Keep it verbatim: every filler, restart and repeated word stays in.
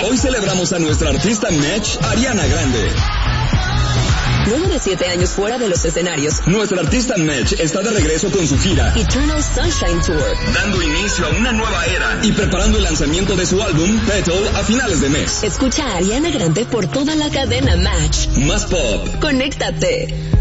Hoy celebramos a nuestra artista Match, Ariana Grande. Luego de siete años fuera de los escenarios, nuestra artista Match está de regreso con su gira Eternal Sunshine Tour, dando inicio a una nueva era y preparando el lanzamiento de su álbum Petal a finales de mes. Escucha a Ariana Grande por toda la cadena Match. Más pop. Conéctate.